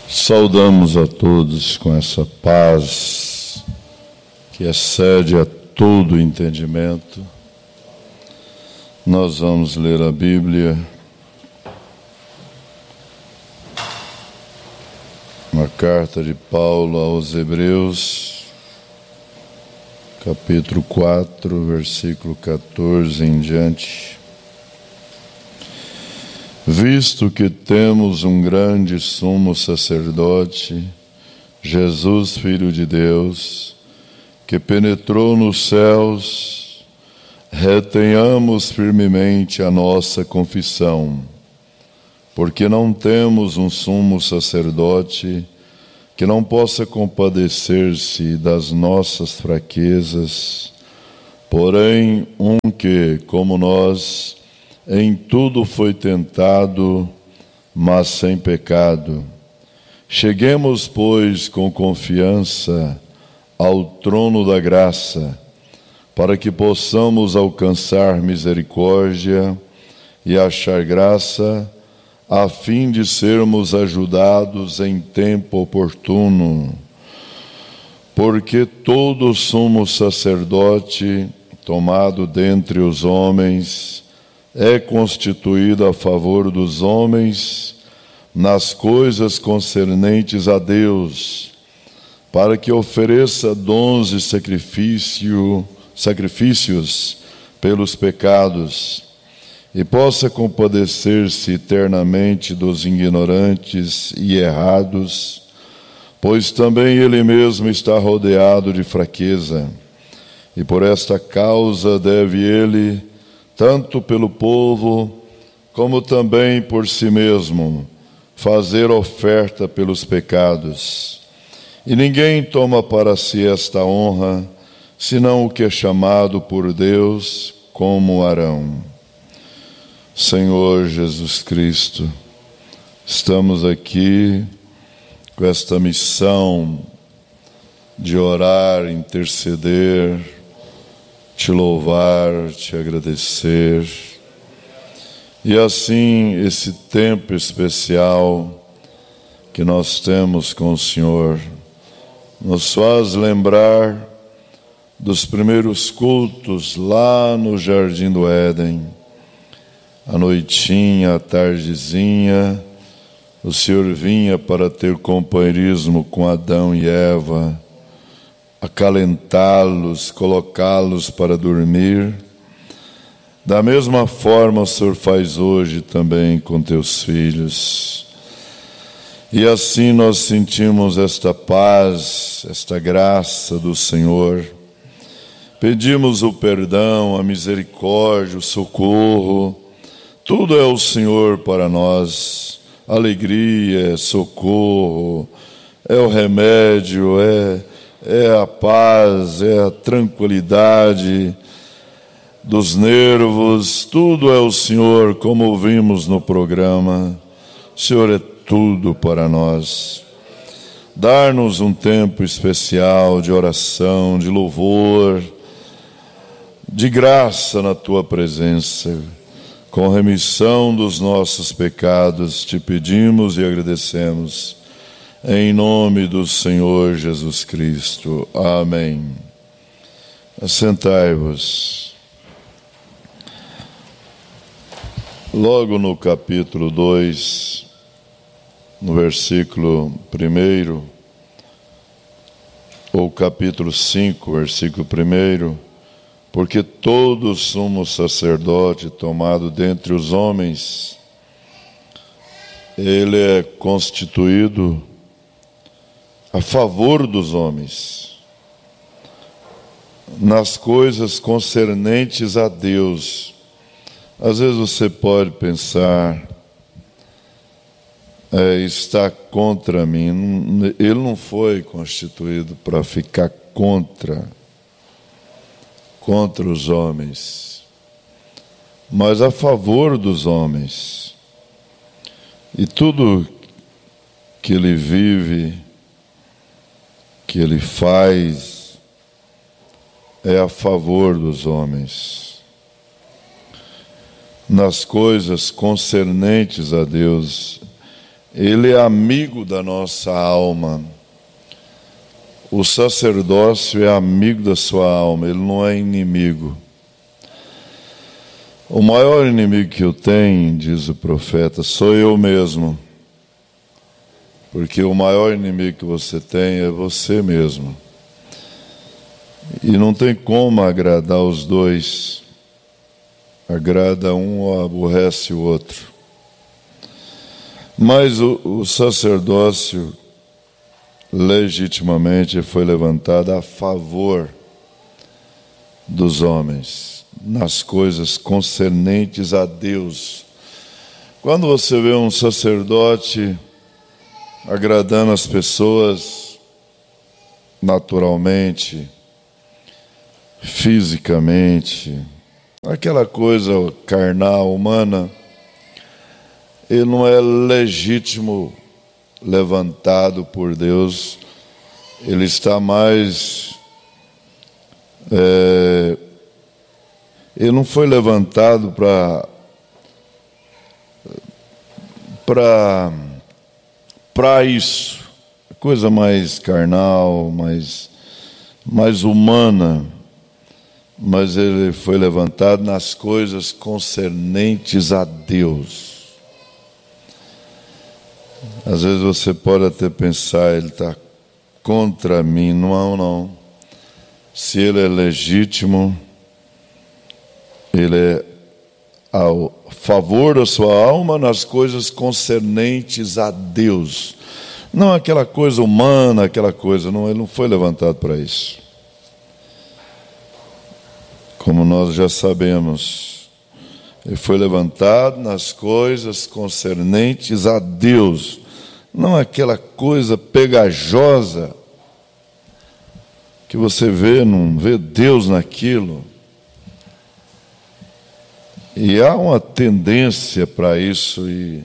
Saudamos a todos com essa paz que excede a todo entendimento. Nós vamos ler a Bíblia, uma carta de Paulo aos Hebreus, capítulo 4, versículo 14 em diante. Visto que temos um grande sumo sacerdote, Jesus, Filho de Deus, que penetrou nos céus, retenhamos firmemente a nossa confissão, porque não temos um sumo sacerdote que não possa compadecer-se das nossas fraquezas, porém um que, como nós, em tudo foi tentado, mas sem pecado. Cheguemos, pois, com confiança ao trono da graça, para que possamos alcançar misericórdia e achar graça, a fim de sermos ajudados em tempo oportuno. Porque todo sumo sacerdote, tomado dentre os homens, é constituído a favor dos homens nas coisas concernentes a Deus, para que ofereça dons e sacrifícios pelos pecados, e possa compadecer-se eternamente dos ignorantes e errados, pois também ele mesmo está rodeado de fraqueza, e por esta causa deve ele, tanto pelo povo, como também por si mesmo, fazer oferta pelos pecados. E ninguém toma para si esta honra, senão o que é chamado por Deus, como Arão. Senhor Jesus Cristo, estamos aqui com esta missão de orar, interceder, te louvar, te agradecer. E assim, esse tempo especial que nós temos com o Senhor nos faz lembrar dos primeiros cultos lá no Jardim do Éden. À noitinha, à tardezinha, o Senhor vinha para ter companheirismo com Adão e Eva, acalentá-los, colocá-los para dormir. Da mesma forma o Senhor faz hoje também com teus filhos. E assim nós sentimos esta paz, esta graça do Senhor. Pedimos o perdão, a misericórdia, o socorro. Tudo é o Senhor para nós. Alegria, socorro, é o remédio, é a paz, é a tranquilidade dos nervos, tudo é o Senhor, como ouvimos no programa. O Senhor é tudo para nós. Dar-nos um tempo especial de oração, de louvor, de graça na Tua presença, com remissão dos nossos pecados, te pedimos e agradecemos. Em nome do Senhor Jesus Cristo. Amém. Assentai-vos. Logo no capítulo 2, no versículo 1, ou capítulo 5, versículo 1, porque todo sumo sacerdote tomado dentre os homens, ele é constituído a favor dos homens, nas coisas concernentes a Deus. Às vezes você pode pensar, está contra mim. Ele não foi constituído para ficar contra os homens, mas a favor dos homens. E tudo que ele vive, que ele faz, é a favor dos homens. Nas coisas concernentes a Deus, ele é amigo da nossa alma. O sacerdócio é amigo da sua alma, ele não é inimigo. O maior inimigo que eu tenho, diz o profeta, sou eu mesmo. Porque o maior inimigo que você tem é você mesmo. E não tem como agradar os dois. Agrada um ou aborrece o outro. Mas o sacerdócio legitimamente foi levantado a favor dos homens, nas coisas concernentes a Deus. Quando você vê um sacerdote agradando as pessoas naturalmente, fisicamente, aquela coisa carnal, humana, ele não é legítimo levantado por Deus, ele está mais... ele não foi levantado para isso, coisa mais carnal, mais humana, mas ele foi levantado nas coisas concernentes a Deus. Às vezes você pode até pensar, ele está contra mim. Não. Se ele é legítimo, ele é a favor da sua alma nas coisas concernentes a Deus. Não aquela coisa humana, aquela coisa. Não, ele não foi levantado para isso. Como nós já sabemos, ele foi levantado nas coisas concernentes a Deus. Não aquela coisa pegajosa que você vê, não vê Deus naquilo. E há uma tendência para isso, e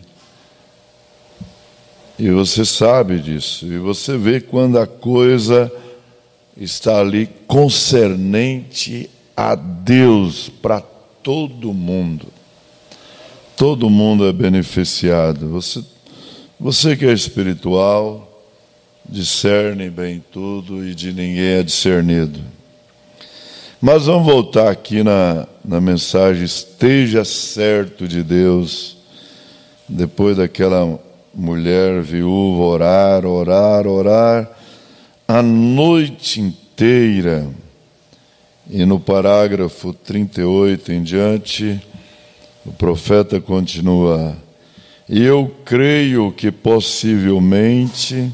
você sabe disso. E você vê quando a coisa está ali concernente a Deus, para todo mundo. Todo mundo é beneficiado. Você que é espiritual, discerne bem tudo e de ninguém é discernido. Mas vamos voltar aqui na mensagem, esteja certo de Deus. Depois daquela mulher viúva orar, a noite inteira. E no parágrafo 38 em diante, o profeta continua: e eu creio que possivelmente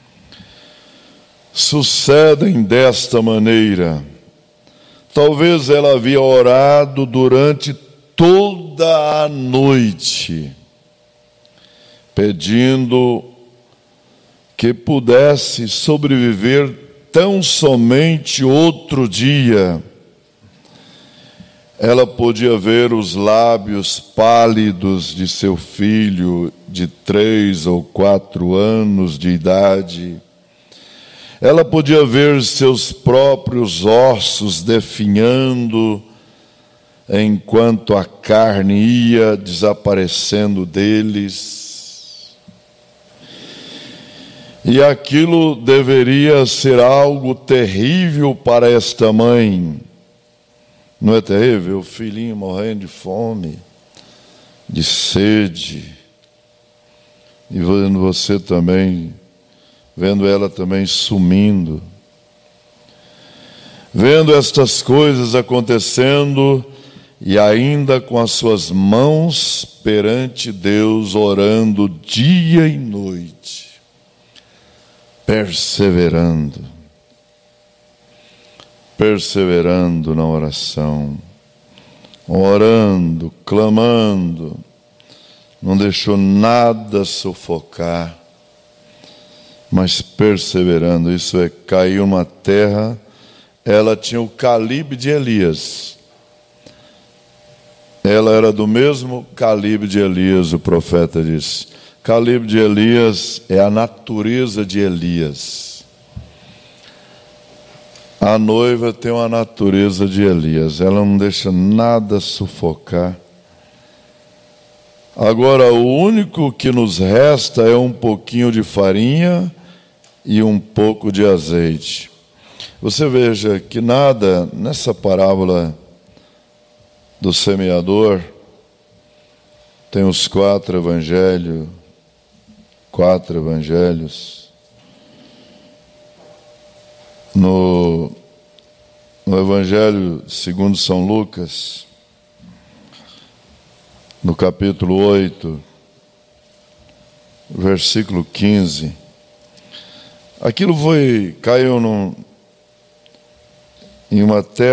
sucedem desta maneira. Talvez ela havia orado durante toda a noite, pedindo que pudesse sobreviver tão somente outro dia. Ela podia ver os lábios pálidos de seu filho de 3 ou 4 anos de idade. Ela podia ver seus próprios ossos definhando, enquanto a carne ia desaparecendo deles. E aquilo deveria ser algo terrível para esta mãe. Não é terrível? O filhinho morrendo de fome, de sede, e vendo você também, vendo ela também sumindo, vendo estas coisas acontecendo, e ainda com as suas mãos perante Deus, orando dia e noite, perseverando na oração, orando, clamando, não deixou nada sufocar, mas perseverando. Isso é, caiu uma terra, ela tinha o calibre de Elias. Ela era do mesmo calibre de Elias, o profeta disse. Calibre de Elias é a natureza de Elias. A noiva tem uma natureza de Elias, ela não deixa nada sufocar. Agora, o único que nos resta é um pouquinho de farinha e um pouco de azeite. Você veja que nada nessa parábola do semeador, tem os quatro evangelhos. No Evangelho segundo São Lucas, no capítulo 8, versículo 15, aquilo caiu em uma terra